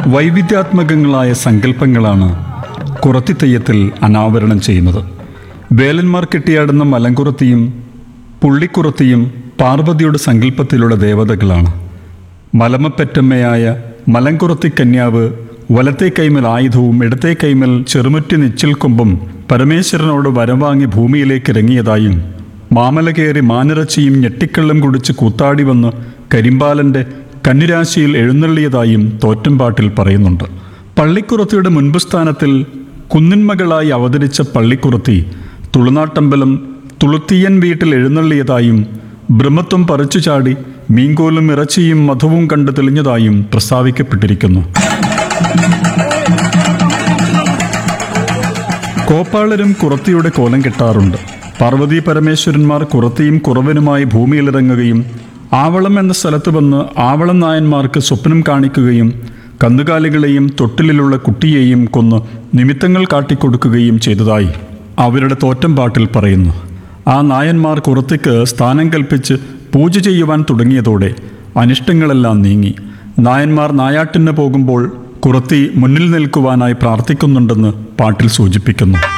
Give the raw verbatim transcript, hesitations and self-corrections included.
വൈവിധ്യാത്മകങ്ങളായ സങ്കല്പങ്ങളാണ് കുറത്തിത്തെയ്യത്തിൽ അനാവരണം ചെയ്യുന്നത്. വേലന്മാർ കെട്ടിയാടുന്ന മലങ്കുറത്തിയും പുള്ളിക്കുറത്തിയും പാർവതിയുടെ സങ്കല്പത്തിലുള്ള ദേവതകളാണ്. മലമപ്പെറ്റമ്മയായ മലങ്കുറത്തി കന്യാവ് വലത്തെ കൈമൽ ആയുധവും ഇടത്തെ കൈമൽ ചെറുമുറ്റി നിച്ചിൽ കൊമ്പും പരമേശ്വരനോട് വരവാങ്ങി ഭൂമിയിലേക്ക് ഇറങ്ങിയതായും മാമല കയറി മാനിറച്ചിയും ഞെട്ടിക്കള്ളം കുടിച്ച് കൂത്താടി വന്ന് കരിമ്പാലൻ്റെ കന്നിരാശിയിൽ എഴുന്നള്ളിയതായും തോറ്റംപാട്ടിൽ പറയുന്നുണ്ട്. പള്ളിക്കുറത്തിയുടെ മുൻപ് സ്ഥാനത്തിൽ കുന്നിന്മകളായി അവതരിച്ച പള്ളിക്കുറത്തി തുളുനാട്ടമ്പലം തുളുത്തിയൻ വീട്ടിൽ എഴുന്നള്ളിയതായും ബ്രഹ്മത്വം പറിച്ചു ചാടി മീൻകോലും ഇറച്ചിയും മധുവും കണ്ടു തെളിഞ്ഞതായും പ്രസ്താവിക്കപ്പെട്ടിരിക്കുന്നു. കോപ്പാളരും കുറത്തിയുടെ കോലം കെട്ടാറുണ്ട്. പാർവതി പരമേശ്വരന്മാർ കുറത്തിയും കുറവനുമായി ഭൂമിയിലിറങ്ങുകയും ആവളം എന്ന സ്ഥലത്ത് വന്ന് ആവളം നായന്മാർക്ക് സ്വപ്നം കാണിക്കുകയും കന്നുകാലികളെയും തൊട്ടിലുള്ള കുട്ടിയെയും കൊന്ന് നിമിത്തങ്ങൾ കാട്ടിക്കൊടുക്കുകയും ചെയ്തതായി അവരുടെ തോറ്റംപാട്ടിൽ പറയുന്നു. ആ നായന്മാർ കുറത്തിക്ക് സ്ഥാനം കൽപ്പിച്ച് പൂജ ചെയ്യുവാൻ തുടങ്ങിയതോടെ അനിഷ്ടങ്ങളെല്ലാം നീങ്ങി. നായന്മാർ നായാട്ടിന് പോകുമ്പോൾ കുറത്തി മുന്നിൽ നിൽക്കുവാനായി പ്രാർത്ഥിക്കുന്നുണ്ടെന്ന് പാട്ടിൽ സൂചിപ്പിക്കുന്നു.